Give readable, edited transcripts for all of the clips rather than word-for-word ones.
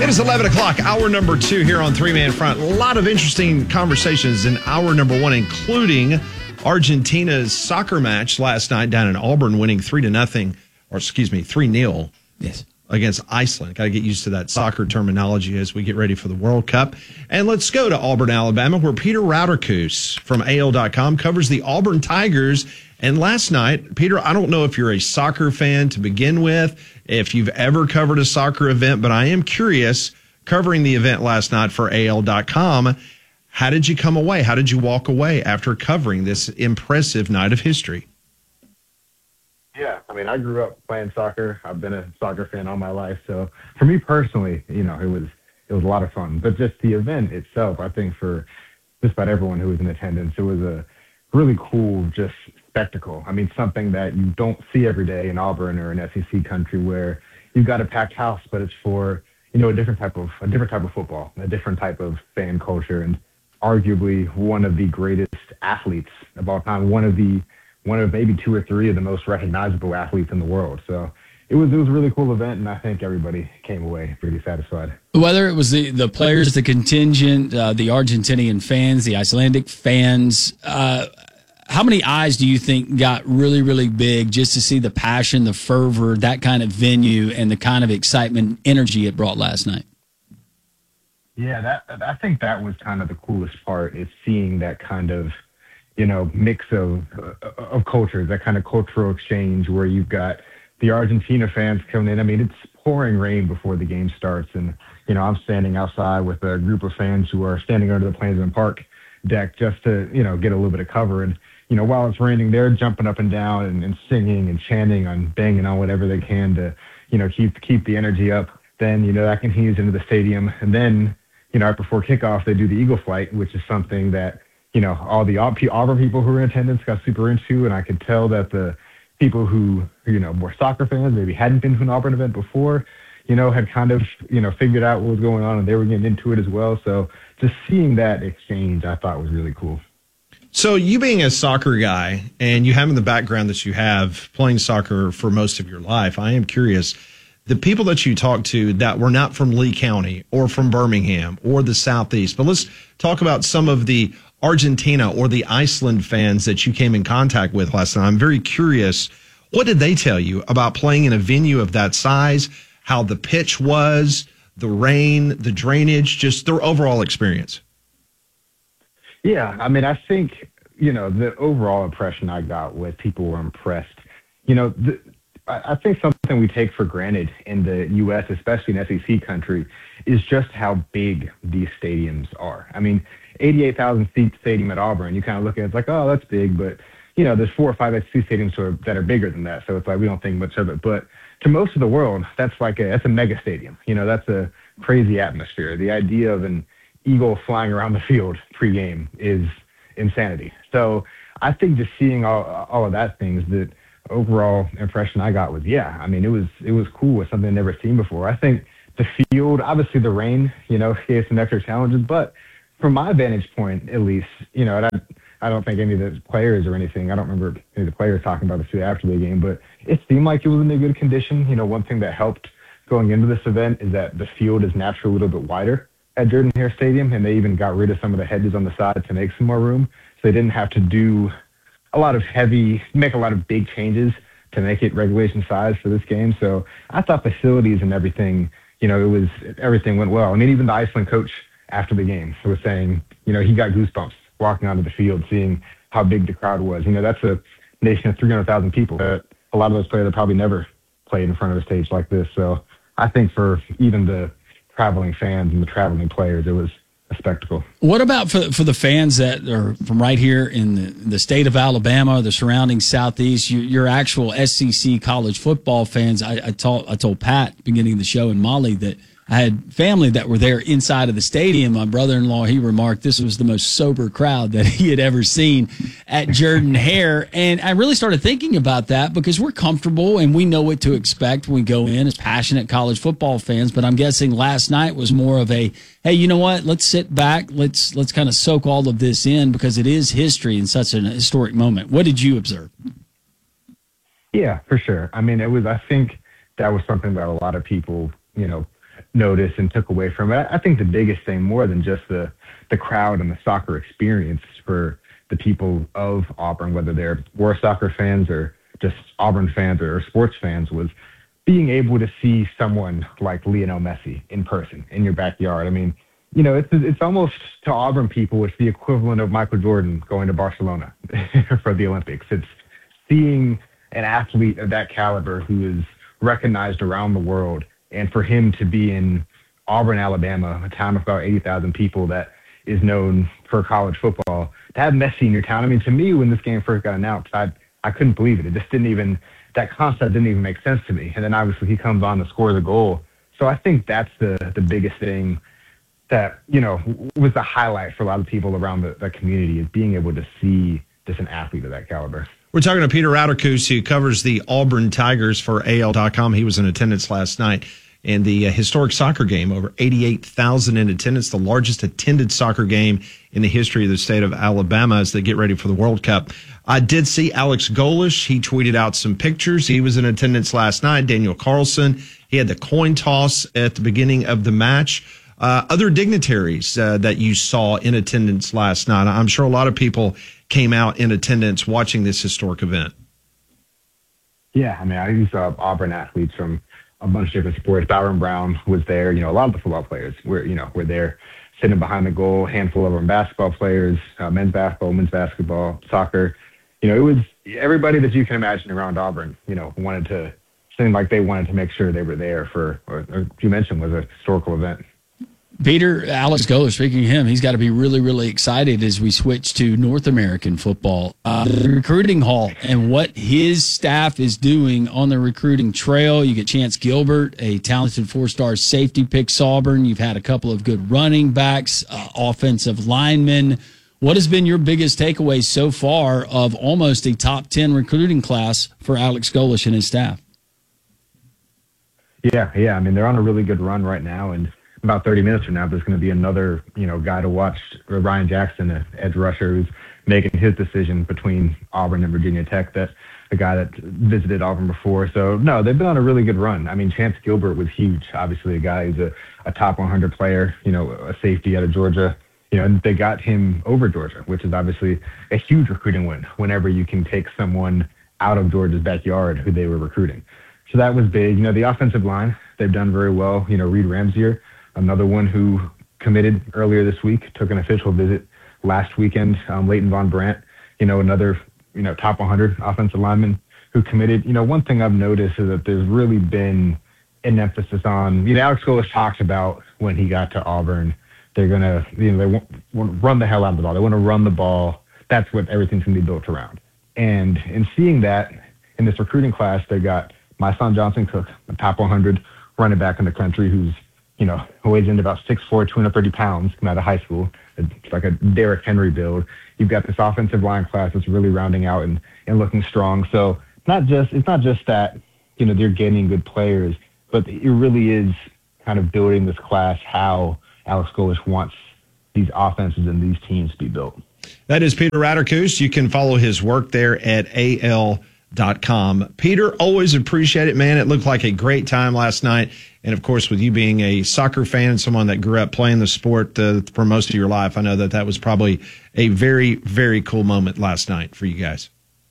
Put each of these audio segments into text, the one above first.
It is 11 o'clock, hour number 2 here on Three Man Front. A lot of interesting conversations in hour number 1, including Argentina's soccer match last night down in Auburn, winning 3-0, or excuse me, 3-0. Yes. Against Iceland. Got to get used to that soccer terminology as we get ready for the World Cup. And let's go to Auburn, Alabama, where Peter Rauterkus from AL.com covers the Auburn Tigers. And last night, Peter, I don't know if you're a soccer fan to begin with, if you've ever covered a soccer event, but I am curious, covering the event last night for AL.com, how did you come away? How did you walk away after covering this impressive night of history? Yeah, I mean, I grew up playing soccer. I've been a soccer fan all my life. So for me personally, it was a lot of fun. But just the event itself, I think for just about everyone who was in attendance, it was a really cool just spectacle. I mean, something that you don't see every day in Auburn or in SEC country, where you've got a packed house, but it's for, a different type of football, a different type of fan culture, and arguably one of the greatest athletes of all time, one of maybe 2 or 3 of the most recognizable athletes in the world. So it was a really cool event, and I think everybody came away pretty satisfied. Whether it was the players, the contingent, the Argentinian fans, the Icelandic fans, how many eyes do you think got really, really big just to see the passion, the fervor, that kind of venue, and the kind of excitement and energy it brought last night? Yeah, I think that was kind of the coolest part, is seeing that kind of mix of cultures, that kind of cultural exchange where you've got the Argentina fans coming in. I mean, it's pouring rain before the game starts, and I'm standing outside with a group of fans who are standing under the Plainsman Park deck just to get a little bit of cover. And while it's raining, they're jumping up and down and singing and chanting and banging on whatever they can to keep the energy up. Then that continues into the stadium, and then right before kickoff they do the Eagle Flight, which is something that all the Auburn people who were in attendance got super into, and I could tell that the people who, were soccer fans, maybe hadn't been to an Auburn event before, had kind of, figured out what was going on, and they were getting into it as well. So just seeing that exchange, I thought was really cool. So you being a soccer guy, and you having the background that you have playing soccer for most of your life, I am curious, the people that you talk to that were not from Lee County or from Birmingham or the Southeast, but let's talk about some of the Argentina or the Iceland fans that you came in contact with last night. I'm very curious, what did they tell you about playing in a venue of that size, how the pitch was, the rain, the drainage, just their overall experience? Yeah, I mean, I think, the overall impression I got was people were impressed. I think something we take for granted in the U.S., especially in SEC country, is just how big these stadiums are. I mean, 88,000 seat stadium at Auburn, you kind of look at it, it's like, oh, that's big, but there's 4 or 5 SEC stadiums that are bigger than that, so it's like we don't think much of it. But to most of the world, that's a mega stadium. That's a crazy atmosphere. The idea of an eagle flying around the field pregame is insanity. So I think just seeing all of that things, the overall impression I got was, yeah, I mean, it was cool. It's something I've never seen before. I think the field, obviously the rain, gave some extra challenges, but from my vantage point, at least, and I don't think any of the players or anything, I don't remember any of the players talking about this after the game, but it seemed like it was in a good condition. One thing that helped going into this event is that the field is naturally a little bit wider at Jordan-Hare Stadium, and they even got rid of some of the hedges on the side to make some more room, so they didn't have to make a lot of big changes to make it regulation size for this game. So I thought facilities and everything, everything went well. I mean, even the Iceland coach after the game was saying, he got goosebumps walking onto the field, seeing how big the crowd was. That's a nation of 300,000 people. A lot of those players have probably never played in front of a stage like this. So I think for even the traveling fans and the traveling players, it was a spectacle. What about for the fans that are from right here in the state of Alabama, the surrounding Southeast, your actual SEC college football fans? I told Pat beginning of the show and Molly that I had family that were there inside of the stadium. My brother-in-law, he remarked this was the most sober crowd that he had ever seen at Jordan-Hare. And I really started thinking about that because we're comfortable and we know what to expect when we go in as passionate college football fans. But I'm guessing last night was more of a, hey, you know what? Let's sit back. Let's kind of soak all of this in because it is history and such an historic moment. What did you observe? Yeah, for sure. I mean, I think that was something that a lot of people, noticed and took away from it. I think the biggest thing, more than just the crowd and the soccer experience for the people of Auburn, whether they're war soccer fans or just Auburn fans or sports fans, was being able to see someone like Lionel Messi in person in your backyard. I mean, you know, it's almost, to Auburn people, it's the equivalent of Michael Jordan going to Barcelona for the Olympics. It's seeing an athlete of that caliber who is recognized around the world, and for him to be in Auburn, Alabama, a town of about 80,000 people that is known for college football, to have Messi in your town. I mean, to me, when this game first got announced, I couldn't believe it. It just didn't even, that concept didn't even make sense to me. And then obviously he comes on to score the goal. So I think that's the biggest thing that, you know, was the highlight for a lot of people around the community, is being able to see just an athlete of that caliber. We're talking to Peter Rauterkus, who covers the Auburn Tigers for AL.com. He was in attendance last night in the historic soccer game. Over 88,000 in attendance, the largest attended soccer game in the history of the state of Alabama as they get ready for the World Cup. I did see Alex Golesh. He tweeted out some pictures. He was in attendance last night. Daniel Carlson. He had the coin toss at the beginning of the match. Other dignitaries that you saw in attendance last night. I'm sure a lot of people came out in attendance watching this historic event. Yeah, I mean, I saw Auburn athletes from a bunch of different sports. Byron Brown was there. You know, a lot of the football players were there sitting behind the goal. A handful of them basketball players, men's basketball, women's basketball, soccer. You know, it was everybody that you can imagine around Auburn, you know, seemed like they wanted to make sure they were there for, or you mentioned, was a historical event. Peter, Alex Golesh, speaking of him, he's got to be really, really excited as we switch to North American football. The recruiting hall and what his staff is doing on the recruiting trail. You get Chance Gilbert, a talented four-star safety, picks Auburn. You've had a couple of good running backs, offensive linemen. What has been your biggest takeaway so far of almost a top 10 recruiting class for Alex Golesh and his staff? Yeah. I mean, they're on a really good run right now, and about 30 minutes from now, there's going to be another, you know, guy to watch, Ryan Jackson, an edge rusher, who's making his decision between Auburn and Virginia Tech, that a guy that visited Auburn before. So, no, they've been on a really good run. I mean, Chance Gilbert was huge. Obviously, a guy who's a top 100 player, you know, a safety out of Georgia. You know, and they got him over Georgia, which is obviously a huge recruiting win whenever you can take someone out of Georgia's backyard who they were recruiting. So that was big. You know, the offensive line, they've done very well. You know, Reed Ramsier, another one who committed earlier this week, took an official visit last weekend. Leighton Von Brandt, you know, another, you know, top 100 offensive lineman who committed. You know, one thing I've noticed is that there's really been an emphasis on, you know, Alex Golesh talked about when he got to Auburn, they're going to, you know, they want to run the hell out of the ball. They want to run the ball. That's what everything's going to be built around. And in seeing that in this recruiting class, they got my son Johnson Cook, a top 100 running back in the country, who's, you know, weighs in about 6'4", 230 pounds, coming out of high school. It's like a Derrick Henry build. You've got this offensive line class that's really rounding out and looking strong. So it's not just that, you know, they're getting good players, but it really is kind of building this class how Alex Golesh wants these offenses and these teams to be built. That is Peter Rauterkus. You can follow his work there at AL.com. Peter, always appreciate it, man. It looked like a great time last night. And, of course, with you being a soccer fan and someone that grew up playing the sport for most of your life, I know that was probably a very, very cool moment last night for you guys.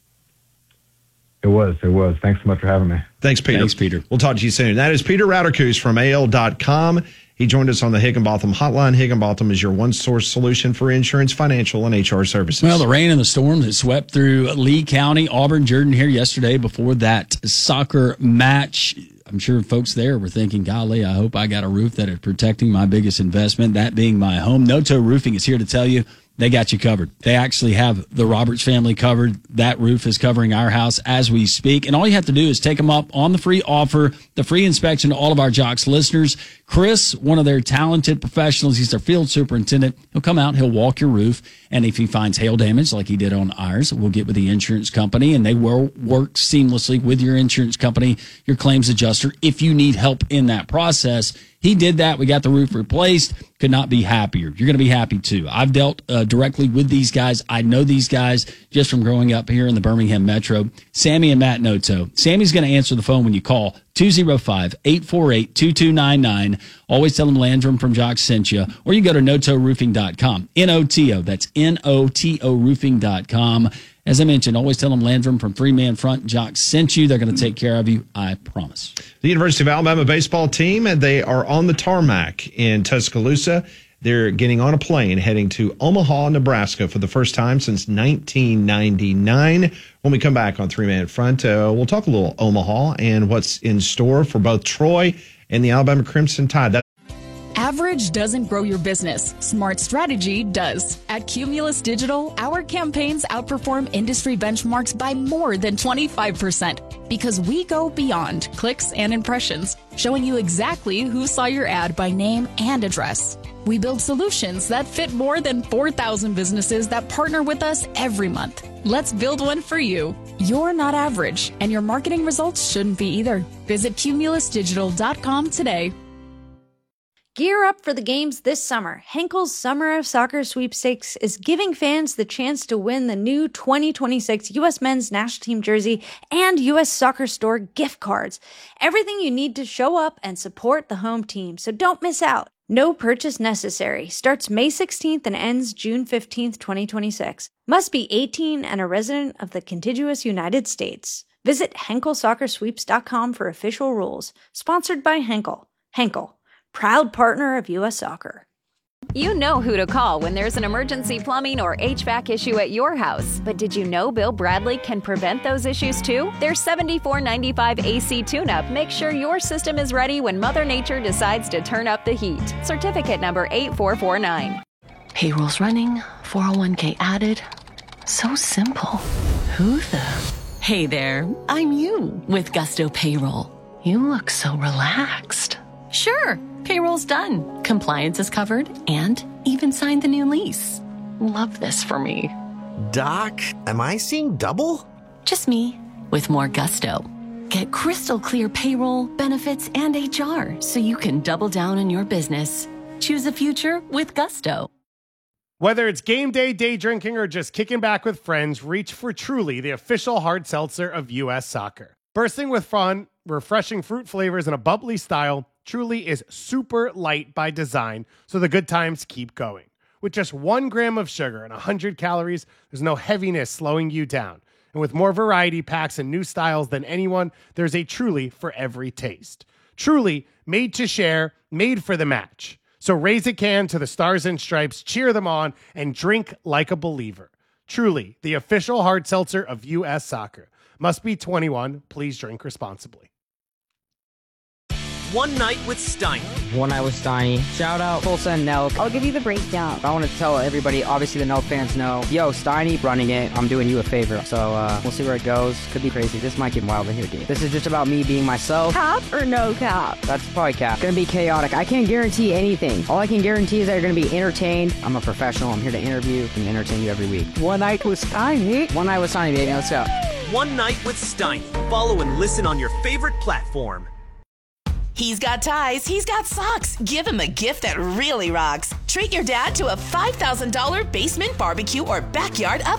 It was. Thanks so much for having me. Thanks, Peter. Thanks, Peter. We'll talk to you soon. That is Peter Rauterkus from AL.com. He joined us on the Higginbotham Hotline. Higginbotham is your one-source solution for insurance, financial, and HR services. Well, the rain and the storm that swept through Lee County, Auburn, Jordan here yesterday before that soccer match. I'm sure folks there were thinking, golly, I hope I got a roof that is protecting my biggest investment, that being my home. No-Toe Roofing is here to tell you they got you covered. They actually have the Roberts family covered. That roof is covering our house as we speak. And all you have to do is take them up on the free offer, the free inspection to all of our Jocks listeners. Chris, one of their talented professionals, he's their field superintendent. He'll come out, he'll walk your roof. And if he finds hail damage like he did on ours, we'll get with the insurance company, and they will work seamlessly with your insurance company, your claims adjuster, if you need help in that process. He did that. We got the roof replaced. Could not be happier. You're going to be happy too. I've dealt directly with these guys. I know these guys just from growing up here in the Birmingham Metro. Sammy and Matt No-Toe. Sammy's going to answer the phone when you call. 205-848-2299. Always tell them Landrum from Jock sent you. Or you go to NOTOroofing.com. N-O-T-O. That's N-O-T-O roofing.com. As I mentioned, always tell them Landrum from Three Man Front Jock sent you. They're going to take care of you. I promise. The University of Alabama baseball team, they are on the tarmac in Tuscaloosa. They're getting on a plane heading to Omaha, Nebraska for the first time since 1999. When we come back on Three Man Front, we'll talk a little Omaha and what's in store for both Troy and the Alabama Crimson Tide. Average doesn't grow your business. Smart strategy does. At Cumulus Digital, our campaigns outperform industry benchmarks by more than 25% because we go beyond clicks and impressions, showing you exactly who saw your ad by name and address. We build solutions that fit more than 4,000 businesses that partner with us every month. Let's build one for you. You're not average, and your marketing results shouldn't be either. Visit cumulusdigital.com today. Gear up for the games this summer. Henkel's Summer of Soccer Sweepstakes is giving fans the chance to win the new 2026 U.S. Men's National Team jersey and U.S. Soccer Store gift cards. Everything you need to show up and support the home team, so don't miss out. No purchase necessary. Starts May 16th and ends June 15th, 2026. Must be 18 and a resident of the contiguous United States. Visit HenkelSoccerSweeps.com for official rules. Sponsored by Henkel. Henkel, proud partner of U.S. Soccer. You know who to call when there's an emergency plumbing or HVAC issue at your house. But did you know Bill Bradley can prevent those issues too? Their $74.95 AC tune-up makes sure your system is ready when Mother Nature decides to turn up the heat. Certificate number 8449. Payroll's running, 401k added. So simple. Who the? Hey there, I'm you with Gusto Payroll. You look so relaxed. Sure, payroll's done. Compliance is covered and even signed the new lease. Love this for me. Doc, am I seeing double? Just me with more gusto. Get crystal clear payroll, benefits, and HR so you can double down on your business. Choose a future with Gusto. Whether it's game day, day drinking, or just kicking back with friends, reach for Truly, the official hard seltzer of U.S. Soccer. Bursting with fun, refreshing fruit flavors, and a bubbly style, Truly is super light by design, so the good times keep going. With just 1 gram of sugar and 100 calories, there's no heaviness slowing you down. And with more variety packs and new styles than anyone, there's a Truly for every taste. Truly, made to share, made for the match. So raise a can to the Stars and Stripes, cheer them on, and drink like a believer. Truly, the official hard seltzer of U.S. Soccer. Must be 21. Please drink responsibly. One Night with Steiny. One Night with Steiny. Shout out Tulsa and Nelk. I'll give you the breakdown. I want to tell everybody, obviously the Nelk fans know, yo, Steiny running it. I'm doing you a favor. So we'll see where it goes. Could be crazy. This might get wild in here, dude. This is just about me being myself. Cap or no cap? That's probably cap. It's going to be chaotic. I can't guarantee anything. All I can guarantee is that you're going to be entertained. I'm a professional. I'm here to interview and entertain you every week. One Night with Steiny. One Night with Steiny, baby. Let's go. One Night with Steiny. Follow and listen on your favorite platform. He's got ties, he's got socks. Give him a gift that really rocks. Treat your dad to a $5,000 basement barbecue or backyard